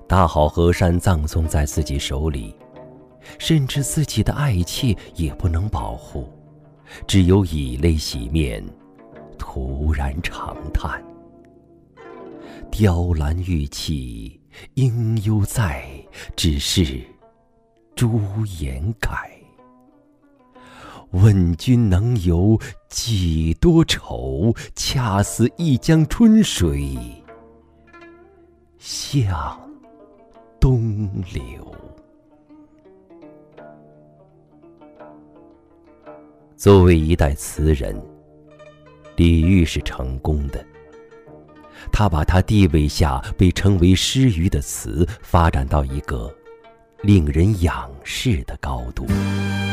大好河山葬送在自己手里，甚至自己的爱妾也不能保护，只有以泪洗面，突然长叹。雕栏玉砌应犹在，只是朱颜改。问君能有几多愁，恰似一江春水向东流。作为一代词人，李煜是成功的。他把他地位下被称为诗余的词发展到一个令人仰视的高度。